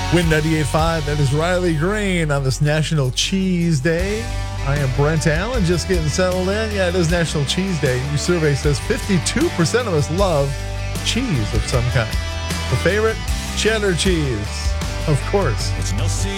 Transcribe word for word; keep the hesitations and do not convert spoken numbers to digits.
Win ninety-eight point five, that is Riley Green on this National Cheese Day. I am Brent Allen, just getting settled in. Yeah, it is National Cheese Day. Your survey says fifty-two percent of us love cheese of some kind. The favorite? Cheddar cheese, of course. It's no secret.